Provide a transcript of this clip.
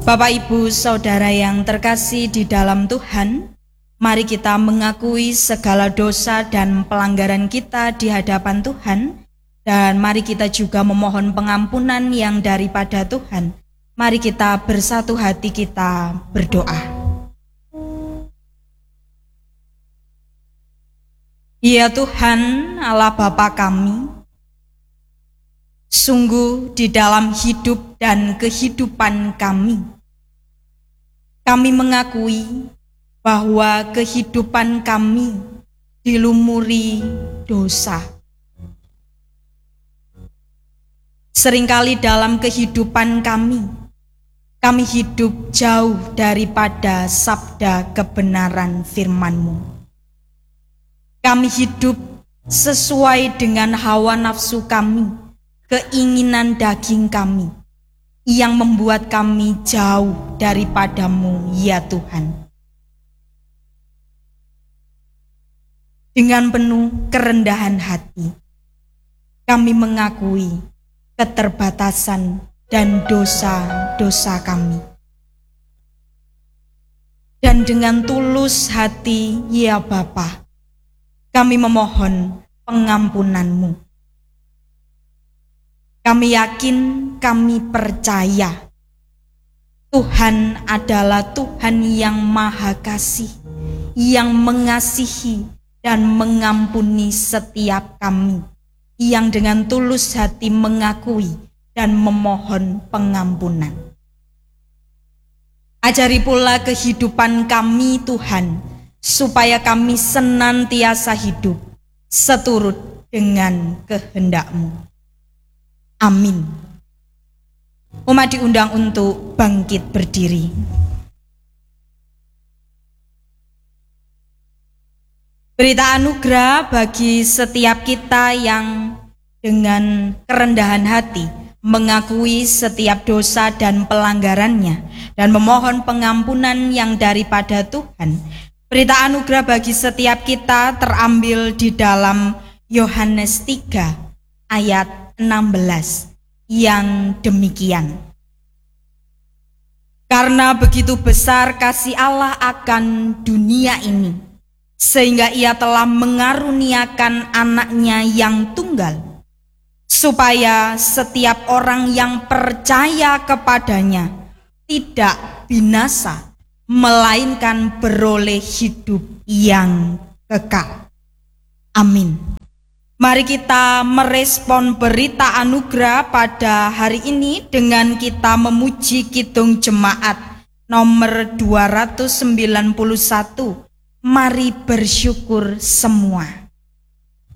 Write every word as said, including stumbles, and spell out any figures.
Bapak, Ibu, Saudara yang terkasih di dalam Tuhan, mari kita mengakui segala dosa dan pelanggaran kita di hadapan Tuhan, dan mari kita juga memohon pengampunan yang daripada Tuhan. Mari kita bersatu hati, kita berdoa. Ya Tuhan, Allah Bapa kami, sungguh di dalam hidup dan kehidupan kami, kami mengakui bahwa kehidupan kami dilumuri dosa. Seringkali dalam kehidupan kami, kami hidup jauh daripada sabda kebenaran firman-Mu. Kami hidup sesuai dengan hawa nafsu kami, keinginan daging kami, yang membuat kami jauh daripada-Mu, ya Tuhan. Dengan penuh kerendahan hati, kami mengakui keterbatasan dan dosa-dosa kami. Dan dengan tulus hati, ya Bapa, kami memohon pengampunan-Mu. Kami yakin, kami percaya Tuhan adalah Tuhan yang Maha Kasih, yang mengasihi dan mengampuni setiap kami, yang dengan tulus hati mengakui dan memohon pengampunan. Ajari pula kehidupan kami, Tuhan, supaya kami senantiasa hidup seturut dengan kehendak-Mu. Amin. Umat diundang untuk bangkit berdiri. Berita anugerah bagi setiap kita yang dengan kerendahan hati mengakui setiap dosa dan pelanggarannya dan memohon pengampunan yang daripada Tuhan. Berita anugerah bagi setiap kita terambil di dalam Yohanes tiga ayat enam belas yang demikian. Karena begitu besar kasih Allah akan dunia ini, sehingga Ia telah mengaruniakan anaknya yang tunggal, supaya setiap orang yang percaya kepadanya tidak binasa, melainkan beroleh hidup yang kekal. Amin. Mari kita merespon berita anugerah pada hari ini dengan kita memuji kidung jemaat nomor dua ratus sembilan puluh satu. Mari bersyukur semua.